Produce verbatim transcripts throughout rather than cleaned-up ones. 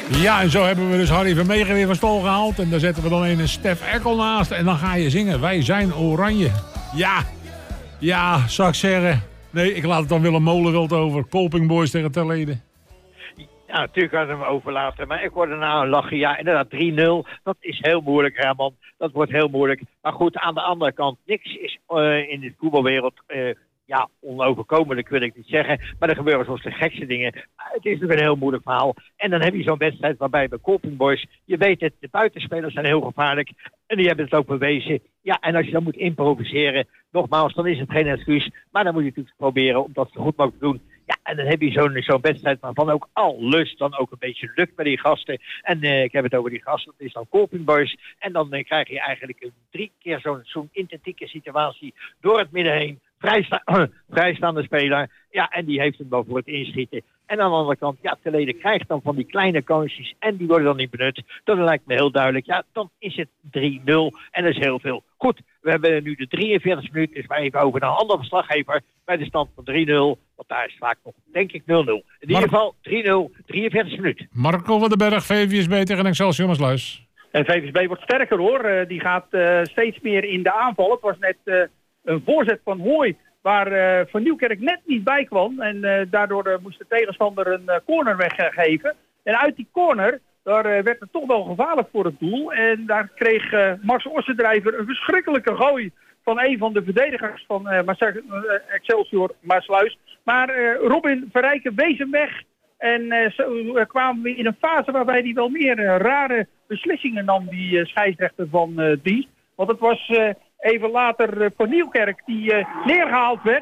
Ja, en zo hebben we dus Harry Vermegen weer van stal gehaald. En daar zetten we dan een Stef Eckel naast. En dan ga je zingen, wij zijn oranje. Ja, ja, zou ik zeggen. Nee, ik laat het dan Willem Molenveld over. Kolping Boys tegen Terlede. Ja, natuurlijk kan hem overlaten. Maar ik hoorde nou een lachen. Ja, inderdaad, drie nul. Dat is heel moeilijk, Herman. Dat wordt heel moeilijk. Maar goed, aan de andere kant, niks is uh, in de voetbalwereld... Uh, ja, onoverkomelijk wil ik niet zeggen. Maar er gebeuren soms de gekste dingen. Het is natuurlijk een heel moeilijk verhaal. En dan heb je zo'n wedstrijd waarbij bij Kolping Boys... je weet het, de buitenspelers zijn heel gevaarlijk. En die hebben het ook bewezen. Ja, en als je dan moet improviseren... nogmaals, dan is het geen excuus. Maar dan moet je natuurlijk proberen om dat zo goed mogelijk te doen. Ja, en dan heb je zo'n zo'n wedstrijd waarvan ook alles dan ook een beetje lukt bij die gasten. En uh, ik heb het over die gasten, dat is dan Kolping Boys. En dan uh, krijg je eigenlijk een drie keer zo'n zo'n intensieke situatie door het midden heen. Vrijsta uh, vrijstaande speler. Ja, en die heeft hem wel voor het inschieten. En aan de andere kant, ja, Terlede krijgt dan van die kleine kansjes en die worden dan niet benut. Dat lijkt me heel duidelijk. Ja, dan is het drie nul en dat is heel veel. Goed, we hebben nu de drieënveertigste minuut, dus maar even over naar een andere verslaggever bij de stand van drie nul. Want daar is vaak nog, denk ik, nul nul. In ieder geval drie nul, drieënveertigste minuut. Marco van den Berg, V V S B tegen Excelsior Maasluis. En V V S B wordt sterker hoor. Uh, die gaat uh, steeds meer in de aanval. Het was net uh, een voorzet van Hooy waar uh, Van Nieuwkerk net niet bij kwam. En uh, daardoor uh, moest de tegenstander een uh, corner weggeven. En uit die corner, daar uh, werd het toch wel gevaarlijk voor het doel. En daar kreeg uh, Max Ossendrijver een verschrikkelijke gooi van een van de verdedigers van uh, Excelsior Maasluis. Maar uh, Robin Verrijken wees hem weg. En uh, zo uh, kwamen we in een fase waarbij hij wel meer uh, rare beslissingen nam, die uh, scheidsrechter van uh, dienst. Want het was uh, even later uh, Van Nieuwkerk die uh, neergehaald werd.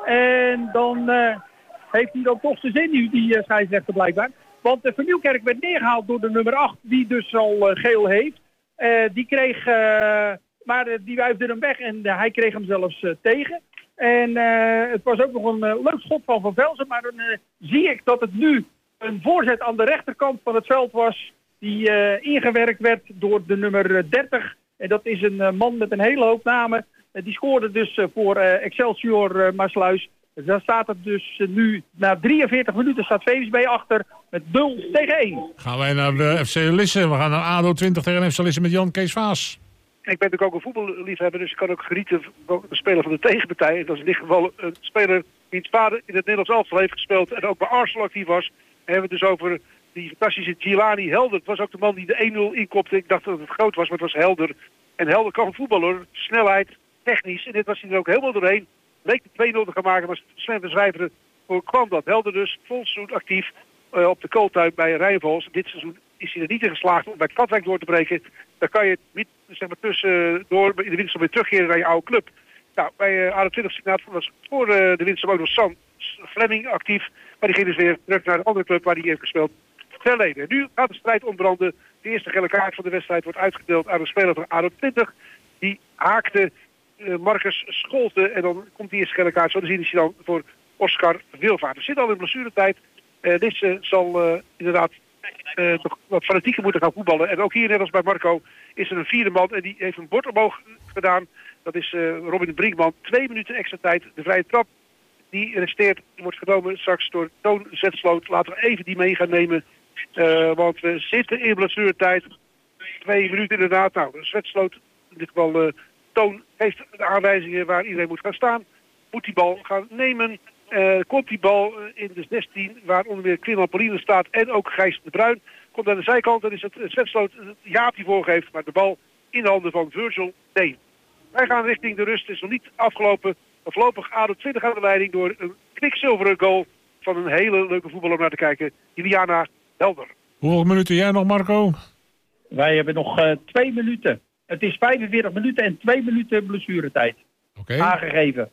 En dan uh, heeft hij dan toch zijn zin nu, die uh, scheidsrechter blijkbaar. Want uh, Van Nieuwkerk werd neergehaald door de nummer acht, die dus al uh, geel heeft. Uh, die kreeg, uh, maar uh, die wuifde hem weg en uh, hij kreeg hem zelfs uh, tegen. En uh, het was ook nog een uh, leuk schot van Van Velzen, maar dan uh, zie ik dat het nu een voorzet aan de rechterkant van het veld was, die uh, ingewerkt werd door de nummer dertig. En dat is een uh, man met een hele hoop namen. Uh, die scoorde dus uh, voor uh, Excelsior uh, Maasluis. Dus daar staat het dus uh, nu, na drieënveertig minuten staat V V S B achter met nul tegen één. Gaan wij naar de F C Lisse. We gaan naar A D O twintig tegen F C Lisse met Jan Kees Vaas. Ik ben natuurlijk ook een voetballiefhebber, dus ik kan ook genieten van de speler van de tegenpartij. En dat is in dit geval een speler wiens vader in het Nederlands elftal heeft gespeeld en ook bij Arsenal actief was. We hebben het dus over die fantastische Gilani Helder. Het was ook de man die de één nul inkopte. Ik dacht dat het groot was, maar het was Helder. En Helder kan voetballer, snelheid, technisch. En dit was hij er ook helemaal doorheen. Leek de twee nul te gaan maken, maar Sven Verzwijveren voorkwam dat. Helder dus vol seizoen actief uh, op de kooltuin bij Rijnvals. Dit seizoen is hij er niet in geslaagd om bij Katwijk door te breken. Dan kan je het zeg maar, tussen door in de winter weer terugkeren naar je oude club. Nou, bij uh, A D O twintig was voor uh, de winter ook nog Sam Fleming actief. Maar die ging dus weer terug naar de andere club waar hij heeft gespeeld. Verleden. Nu gaat de strijd ontbranden. De eerste gele kaart van de wedstrijd wordt uitgedeeld aan een speler van A D O twintig. Die haakte uh, Marcus Scholte. En dan komt die eerste gele kaart. Zo te zien is hij dan voor Oscar Wilvaart. We zitten al in blessuretijd. Uh, dit uh, zal uh, inderdaad uh, nog wat fanatieker moeten gaan voetballen. En ook hier, net als bij Marco, is er een vierde man. En die heeft een bord omhoog gedaan. Dat is uh, Robin Brinkman. Twee minuten extra tijd. De vrije trap. Die resteert, wordt genomen straks door Toon Zetsloot. Laten we even die mee gaan nemen. Uh, want we zitten in blessuretijd. Twee minuten inderdaad. Nou, Zetsloot, in dit geval uh, Toon, heeft de aanwijzingen waar iedereen moet gaan staan. Moet die bal gaan nemen. Uh, komt die bal in de zestien, waar onder meer Quinlan Pauline staat en ook Gijs de Bruin. Komt aan de zijkant, dan is het Zetsloot Jaap die voorgeeft, maar de bal in de handen van Virgil Deen. Wij gaan richting de rust, het is nog niet afgelopen. Voorlopig A D O twintig aan de leiding door een kwikzilveren goal van een hele leuke voetballer om naar te kijken. Juliana Helder. Hoeveel minuten jij nog, Marco? Wij hebben nog uh, twee minuten. Het is vijfenveertig minuten en twee minuten blessuretijd. Oké. Okay. Aangegeven.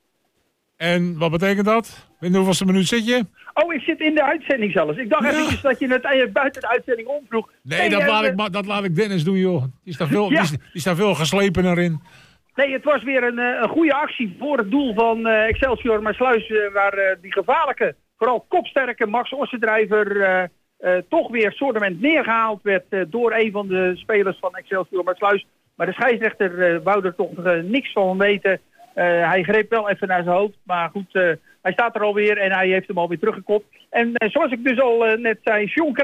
En wat betekent dat? In de hoeveelste minuut zit je? Oh, ik zit in de uitzending zelfs. Ik dacht ja. eventjes dat je het uh, buiten de uitzending omvroeg. Nee, nee dat, uh, laat ik, dat laat ik Dennis doen, joh. Die staat veel, ja. die, die staat veel geslepener in. Nee, het was weer een, een goede actie voor het doel van uh, Excelsior Maasluis, uh, waar uh, die gevaarlijke, vooral kopsterke Max Ossendrijver uh, uh, toch weer soortement neergehaald werd uh, door een van de spelers van Excelsior Maasluis. Maar de scheidsrechter uh, wou er toch uh, niks van weten. Uh, hij greep wel even naar zijn hoofd, maar goed, uh, hij staat er alweer en hij heeft hem alweer teruggekopt. En uh, zoals ik dus al uh, net zei, John Kraak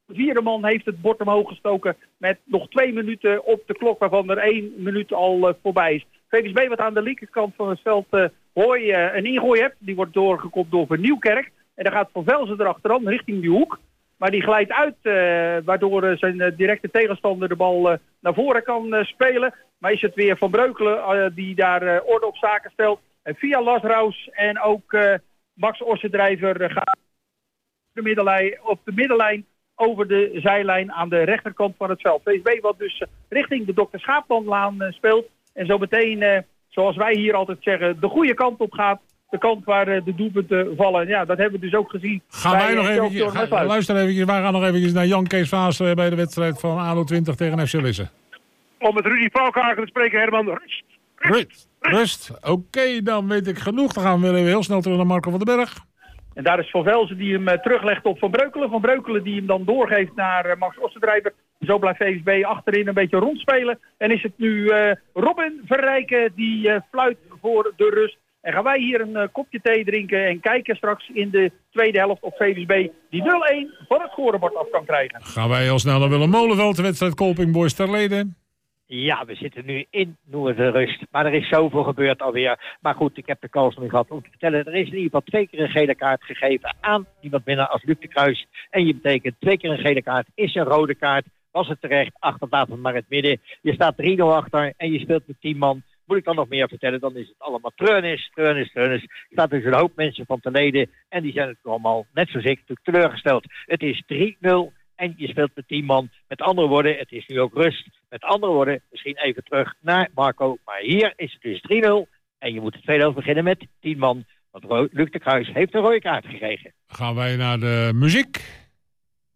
De vierde man heeft het bord omhoog gestoken met nog twee minuten op de klok, waarvan er één minuut al uh, voorbij is. V S B wat aan de linkerkant van het veld uh, Hooi uh, een ingooi hebt. Die wordt doorgekopt door Van Nieuwkerk. En dan gaat Van Velzen erachteraan richting die hoek. Maar die glijdt uit, uh, waardoor uh, zijn uh, directe tegenstander de bal uh, naar voren kan uh, spelen. Maar is het weer Van Breukelen uh, die daar uh, orde op zaken stelt. En via Las Raus en ook uh, Max Ossendrijver uh, gaat de middenlijn, op de middenlijn over de zijlijn aan de rechterkant van het veld. V S B wat dus uh, richting de Dokter Schaapmanlaan uh, speelt. En zo meteen, uh, zoals wij hier altijd zeggen, de goede kant op gaat. De kant waar uh, de doelpunten vallen. Ja, dat hebben we dus ook gezien. Gaan wij nog even, ga, luister even, wij gaan nog even naar Jan Kees Vaas uh, bij de wedstrijd van A D O twintig tegen F C Lisse. Om met Rudy Valkhagen te spreken, Herman. Rust. Rust. Rust. Oké, okay, dan weet ik genoeg. Dan gaan we weer even heel snel terug naar Marco van den Berg. En daar is Van Velzen die hem uh, teruglegt op Van Breukelen. Van Breukelen die hem dan doorgeeft naar uh, Max Ossendrijver. Zo blijft V S B achterin een beetje rondspelen. En is het nu uh, Robin Verrijken die uh, fluit voor de rust. En gaan wij hier een uh, kopje thee drinken en kijken straks in de tweede helft of V S B die nul-één van het scorebord af kan krijgen. Gaan wij heel snel naar Willem Molenveld, de wedstrijd Kolping Boys Terleden. Ja, we zitten nu in Noorderrust. Maar er is zoveel gebeurd alweer. Maar goed, ik heb de kans nog gehad om te vertellen. Er is in ieder geval twee keer een gele kaart gegeven aan iemand binnen als Luc de Kruis. En je betekent twee keer een gele kaart is een rode kaart. Was het terecht, achterlaat het maar het midden. Je staat drie nul achter en je speelt met tien man. Moet ik dan nog meer vertellen, dan is het allemaal treurnis, treurnis, treurnis. Er staat dus een hoop mensen van te leden en die zijn het allemaal, net zoals ik, natuurlijk teleurgesteld. Het is drie nul en je speelt met tien man. Met andere woorden, het is nu ook rust. Met andere woorden, misschien even terug naar Marco. Maar hier is het dus drie nul en je moet het tweede beginnen met tien man. Want Luc de Kruis heeft een rode kaart gekregen. Gaan wij naar de muziek.